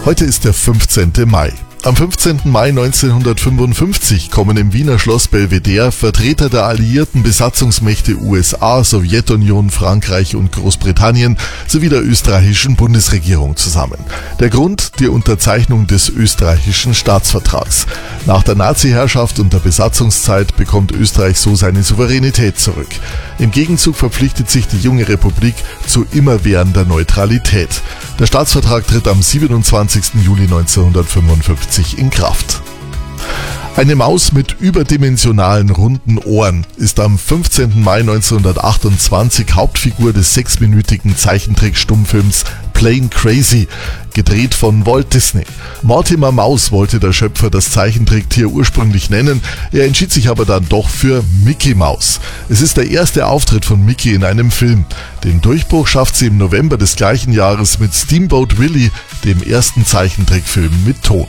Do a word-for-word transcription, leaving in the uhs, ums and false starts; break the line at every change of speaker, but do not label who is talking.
Heute ist der fünfzehnte Mai. Am fünfzehnten Mai neunzehnhundertfünfundfünfzig kommen im Wiener Schloss Belvedere Vertreter der alliierten Besatzungsmächte U S A, Sowjetunion, Frankreich und Großbritannien sowie der österreichischen Bundesregierung zusammen. Der Grund: die Unterzeichnung des österreichischen Staatsvertrags. Nach der Nazi-Herrschaft und der Besatzungszeit bekommt Österreich so seine Souveränität zurück. Im Gegenzug verpflichtet sich die junge Republik zu immerwährender Neutralität. Der Staatsvertrag tritt am siebenundzwanzigsten Juli neunzehnhundertfünfundfünfzig in Kraft. Eine Maus mit überdimensionalen runden Ohren ist am fünfzehnten Mai neunzehnhundertachtundzwanzig Hauptfigur des sechsminütigen Zeichentrick-Stummfilms Plane Crazy, gedreht von Walt Disney. Mortimer Mouse wollte der Schöpfer das Zeichentricktier ursprünglich nennen, er entschied sich aber dann doch für Mickey Mouse. Es ist der erste Auftritt von Mickey in einem Film. Den Durchbruch schafft sie im November des gleichen Jahres mit Steamboat Willie, dem ersten Zeichentrickfilm mit Ton.